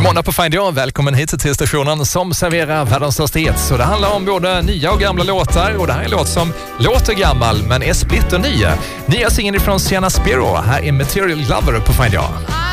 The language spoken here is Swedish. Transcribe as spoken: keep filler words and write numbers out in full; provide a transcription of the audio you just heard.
måndag på Find You. Välkommen hit till stationen som serverar världens största hits. Så det handlar om både nya och gamla låtar. Och det här är en låt som låter gammal men är splitter ny. Nya singeln från Sienna Spiro. Här är Material Lover på Find You.